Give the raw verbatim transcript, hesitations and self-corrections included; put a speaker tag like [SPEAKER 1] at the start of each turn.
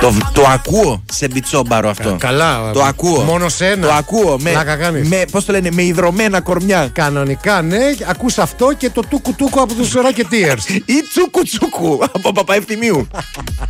[SPEAKER 1] Το, το ακούω σε μπιτσόμπαρο αυτό.
[SPEAKER 2] Καλά.
[SPEAKER 1] Το ακούω.
[SPEAKER 2] Μόνο σε ένα.
[SPEAKER 1] Το ακούω. Με, με, πώς το λένε, με ιδρωμένα κορμιά.
[SPEAKER 2] Κανονικά, ναι. Ακούς αυτό και το τούκου τούκου από τους Rocketeers.
[SPEAKER 1] Ή τσούκου τσούκου από Παπαευθυμίου.